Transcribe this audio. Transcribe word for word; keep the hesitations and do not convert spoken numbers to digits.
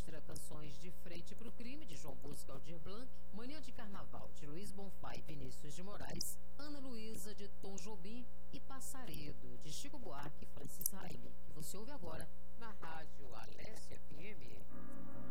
Orquestra, canções de Frente pro Crime, de João Bosco e Aldir Blanc, Manhã de Carnaval, de Luiz Bonfá e Vinícius de Moraes, Ana Luísa, de Tom Jobim e Passaredo, de Chico Buarque